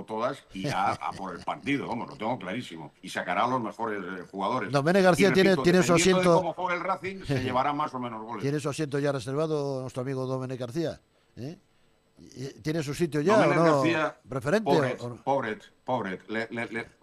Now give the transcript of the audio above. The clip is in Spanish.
por todas y a por el partido, vamos, lo tengo clarísimo. Y sacará a los mejores jugadores. Domenech García Y repito, tiene su dependiendo de asiento. cómo juegue el Racing, se llevará más o menos goles. ¿Tiene su asiento ya reservado nuestro amigo Domenech García? ¿Eh? ¿Tiene su sitio ya o Domenech no? García, ¿Preferente pobret, o no? pobret, pobret.